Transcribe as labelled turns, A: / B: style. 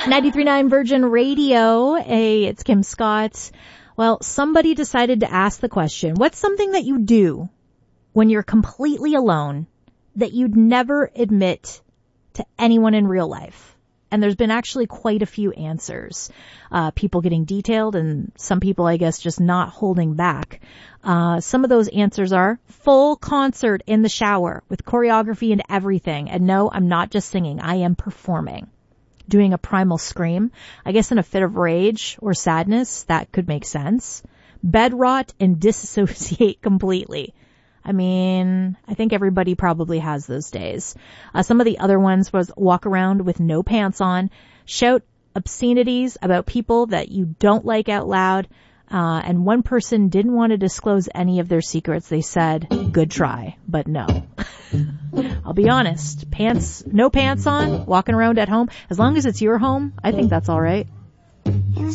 A: 93.9 Virgin Radio. Hey, it's Kim Scott. Well, somebody decided to ask the question, what's something that you do when you're completely alone that you'd never admit to anyone in real life? And there's been actually quite a few answers. People getting detailed and some people, I guess, just not holding back. Some of those answers are full concert in the shower with choreography and everything. And no, I'm not just singing. I am performing. Doing a primal scream. I guess in a fit of rage or sadness, that could make sense. Bed rot and disassociate completely. I mean, I think everybody probably has those days. Some of the other ones was walk around with no pants on, shout obscenities about people that you don't like out loud, and one person didn't want to disclose any of their secrets. They said, good try, but no. I'll be honest, no pants on, walking around at home, as long as it's your home, I think that's all right.